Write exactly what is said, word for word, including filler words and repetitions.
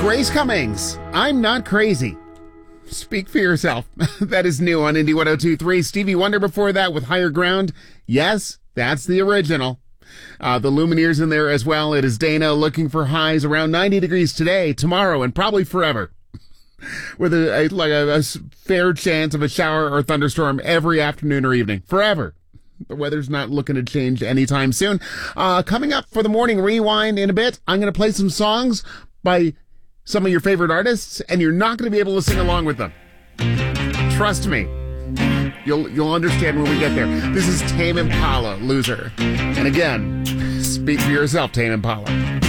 Grace Cummings, I'm Not Crazy. Speak for yourself. That is new on Indie one oh two point three. Stevie Wonder before that with Higher Ground. Yes, that's the original. Uh, the Lumineers in there as well. It is Dana looking for highs around ninety degrees today, tomorrow, and probably forever. With a, a like a, a fair chance of a shower or thunderstorm every afternoon or evening. Forever. The weather's not looking to change anytime soon. Uh, coming up for the morning rewind in a bit, I'm going to play some songs by some of your favorite artists, and you're not going to be able to sing along with them. Trust me. You'll you'll understand when we get there. This is Tame Impala, Loser. And again, speak for yourself, Tame Impala.